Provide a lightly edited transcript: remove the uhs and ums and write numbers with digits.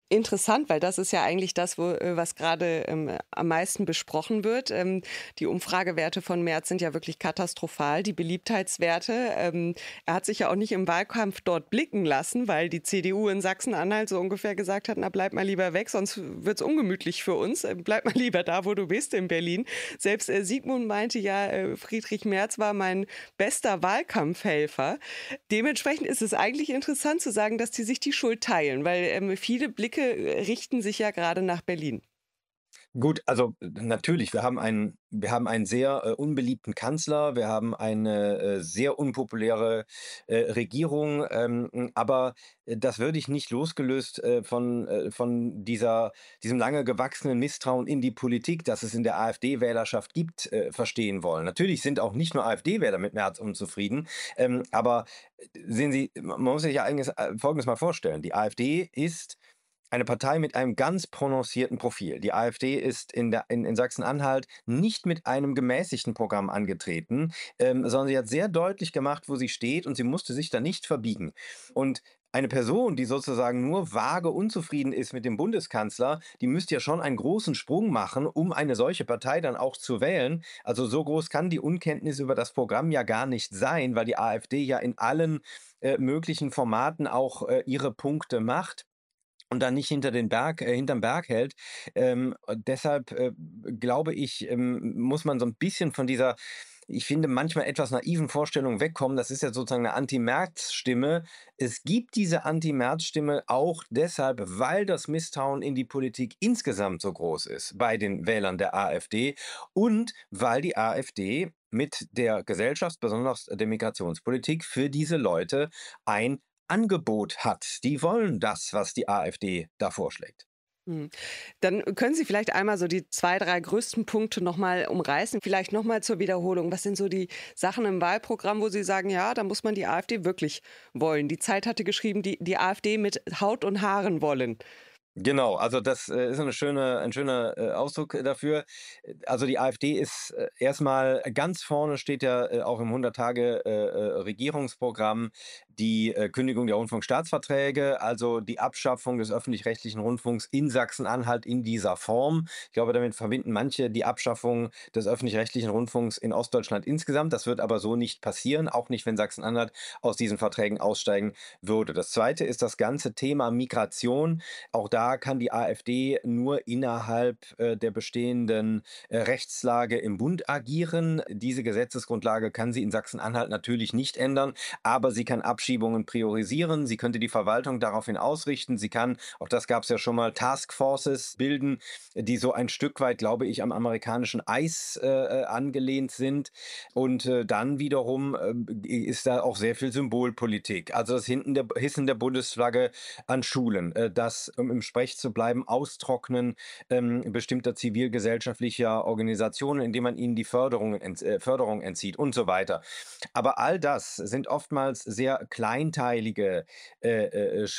Interessant, weil das ist ja eigentlich das, was gerade am meisten besprochen wird. Die Umfragewerte von Merz sind ja wirklich katastrophal, die Beliebtheitswerte. Er hat sich ja auch nicht im Wahlkampf dort blicken lassen, weil die CDU in Sachsen-Anhalt so ungefähr gesagt hat, na bleib mal lieber weg, sonst wird's ungemütlich für uns. Bleib mal lieber da, wo du bist, in Berlin. Selbst Sigmund meinte ja, Friedrich Merz war mein bester Wahlkampfhelfer. Dementsprechend ist es eigentlich interessant zu sagen, dass die sich die Schuld teilen, weil viele Blicke richten sich ja gerade nach Berlin. Gut, also natürlich, wir haben einen sehr unbeliebten Kanzler, wir haben eine sehr unpopuläre Regierung, aber das würde ich nicht losgelöst von diesem lange gewachsenen Misstrauen in die Politik, das es in der AfD-Wählerschaft gibt, verstehen wollen. Natürlich sind auch nicht nur AfD-Wähler mit Merz unzufrieden, aber sehen Sie, man muss sich ja eigentlich Folgendes mal vorstellen. Die AfD ist eine Partei mit einem ganz prononcierten Profil. Die AfD ist in Sachsen-Anhalt nicht mit einem gemäßigten Programm angetreten, sondern sie hat sehr deutlich gemacht, wo sie steht, und sie musste sich da nicht verbiegen. Und eine Person, die sozusagen nur vage unzufrieden ist mit dem Bundeskanzler, die müsste ja schon einen großen Sprung machen, um eine solche Partei dann auch zu wählen. Also so groß kann die Unkenntnis über das Programm ja gar nicht sein, weil die AfD ja in allen möglichen Formaten auch ihre Punkte macht und dann nicht hinterm Berg hält. Deshalb glaube ich, muss man so ein bisschen von dieser, ich finde, manchmal etwas naiven Vorstellung wegkommen. Das ist ja sozusagen eine Anti-Merz-Stimme. Es gibt diese Anti-Merz-Stimme auch deshalb, weil das Misstrauen in die Politik insgesamt so groß ist bei den Wählern der AfD und weil die AfD mit der besonders der Migrationspolitik, für diese Leute ein Angebot hat. Die wollen das, was die AfD da vorschlägt. Hm. Dann können Sie vielleicht einmal so die 2, 3 größten Punkte noch mal umreißen. Vielleicht noch mal zur Wiederholung. Was sind so die Sachen im Wahlprogramm, wo Sie sagen: „Ja, da muss man die AfD wirklich wollen?“ Die Zeit hatte geschrieben, die AfD mit Haut und Haaren wollen. Genau, also das ist ein schöner Ausdruck dafür. Also die AfD ist erst ganz vorne, steht ja auch im 100-Tage Regierungsprogramm, die Kündigung der Rundfunkstaatsverträge, also die Abschaffung des öffentlich-rechtlichen Rundfunks in Sachsen-Anhalt in dieser Form. Ich glaube, damit verbinden manche die Abschaffung des öffentlich-rechtlichen Rundfunks in Ostdeutschland insgesamt. Das wird aber so nicht passieren, auch nicht, wenn Sachsen-Anhalt aus diesen Verträgen aussteigen würde. Das Zweite ist das ganze Thema Migration. Auch da kann die AfD nur innerhalb der bestehenden Rechtslage im Bund agieren. Diese Gesetzesgrundlage kann sie in Sachsen-Anhalt natürlich nicht ändern, aber sie kann Abschiebungen priorisieren. Sie könnte die Verwaltung daraufhin ausrichten. Sie kann, auch das gab es ja schon mal, Taskforces bilden, die so ein Stück weit, glaube ich, am amerikanischen Eis angelehnt sind. Und dann wiederum ist da auch sehr viel Symbolpolitik. Also das Hissen der Bundesflagge an Schulen, das, um im Sprech zu bleiben, Austrocknen bestimmter zivilgesellschaftlicher Organisationen, indem man ihnen die Förderung entzieht und so weiter. Aber all das sind oftmals sehr kleinteilige